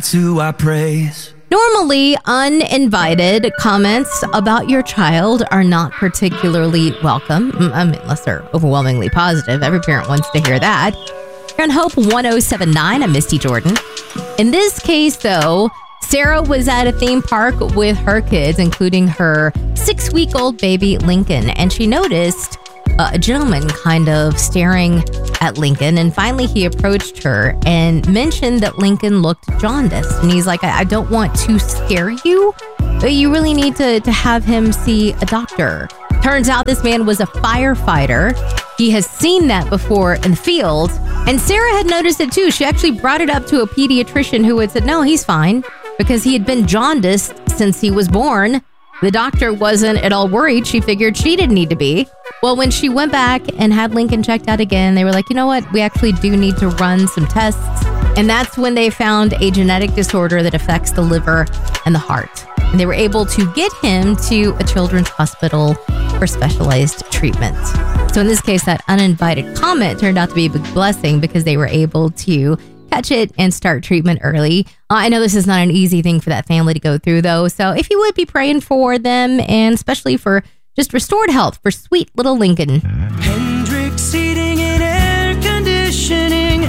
to our praise. Normally, uninvited comments about your child are not particularly welcome. Unless they're overwhelmingly positive. Every parent wants to hear that. You're on Hope 1079. I'm Misty Jordan. In this case, though, Sarah was at a theme park with her kids, including her 6-week-old baby, Lincoln, and she noticed a gentleman kind of staring at Lincoln, and finally he approached her and mentioned that Lincoln looked jaundiced. And he's like, I don't want to scare you, but you really need to have him see a doctor. Turns out this man was a firefighter. He has seen that before in the field, and Sarah had noticed it too. She actually brought it up to a pediatrician who had said, no, he's fine, because he had been jaundiced since he was born. The doctor wasn't at all worried. She figured she didn't need to be. Well, when she went back and had Lincoln checked out again, they were like, you know what? We actually do need to run some tests. And that's when they found a genetic disorder that affects the liver and the heart. And they were able to get him to a children's hospital for specialized treatment. So in this case, that uninvited comment turned out to be a big blessing because they were able to catch it and start treatment early. I know this is not an easy thing for that family to go through, though. So if you would be praying for them, and especially for just restored health for sweet little Lincoln. Hendrix Heating and Air Conditioning,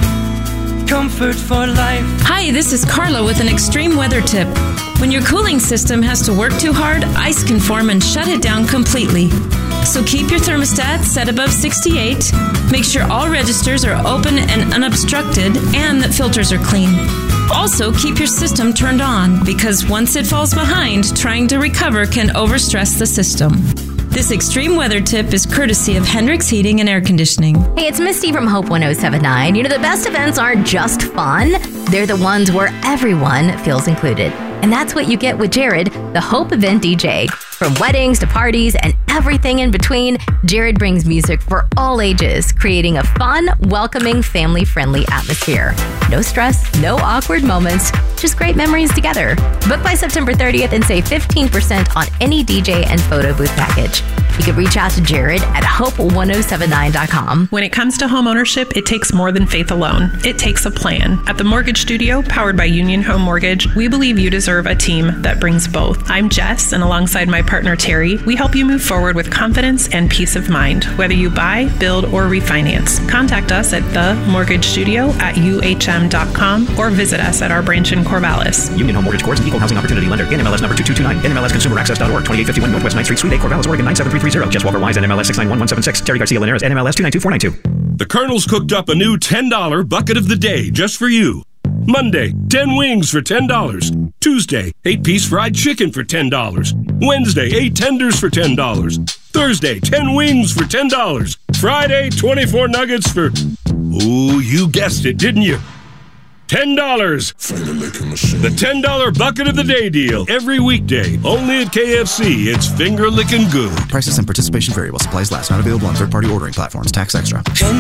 comfort for life. Hi, this is Carla with an extreme weather tip. When your cooling system has to work too hard, ice can form and shut it down completely. So keep your thermostat set above 68, make sure all registers are open and unobstructed, and that filters are clean. Also, keep your system turned on, because once it falls behind, trying to recover can overstress the system. This extreme weather tip is courtesy of Hendrix Heating and Air Conditioning. Hey, it's Misty from Hope 1079. You know, the best events aren't just fun. They're the ones where everyone feels included. And that's what you get with Jared, the Hope Event DJ. From weddings to parties and everything in between, Jared brings music for all ages, creating a fun, welcoming, family-friendly atmosphere. No stress, no awkward moments, just great memories together. Book by September 30th and save 15% on any DJ and photo booth package. You can reach out to Jared at hope1079.com. When it comes to home ownership, it takes more than faith alone. It takes a plan. At the Mortgage Studio, powered by Union Home Mortgage, we believe you deserve a team that brings both. I'm Jess, and alongside my partner Terry, we help you move forward with confidence and peace of mind, whether you buy, build, or refinance. Contact us at themortgagestudio@uhm.com or visit us at our branch in Corvallis. Union Home Mortgage Corp. Equal Housing Opportunity Lender. NMLS number 2229. NMLSConsumerAccess.org. 2851 Northwest 9th Street, Suite 8, Corvallis, Oregon 97330. Jess Walker Wise, NMLS 691176. Terry Garcia Linares, NMLS 292492. The Colonel's cooked up a new $10 bucket of the day just for you. Monday, 10 wings for $10. Tuesday, 8-piece fried chicken for $10. Wednesday, 8 tenders for $10. Thursday, 10 wings for $10. Friday, 24 nuggets for... Ooh, you guessed it, didn't you? $10. The $10 bucket of the day deal. Every weekday. Only at KFC. It's finger licking good. Prices and participation variable. Supplies last. Not available on third-party ordering platforms. Tax extra.